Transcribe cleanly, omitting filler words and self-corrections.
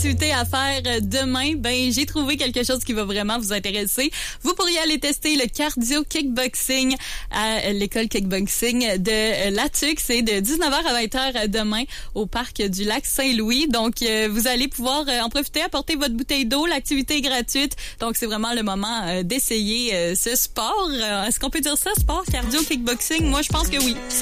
Activité à faire demain, j'ai trouvé quelque chose qui va vraiment vous intéresser. Vous pourriez aller tester le cardio kickboxing à l'école kickboxing de La Tuque. C'est de 19h à 20h demain au parc du lac Saint-Louis. Donc, vous allez pouvoir en profiter, apporter votre bouteille d'eau. L'activité est gratuite. Donc, c'est vraiment le moment d'essayer ce sport. Est-ce qu'on peut dire ça, sport cardio kickboxing? Moi, je pense que oui.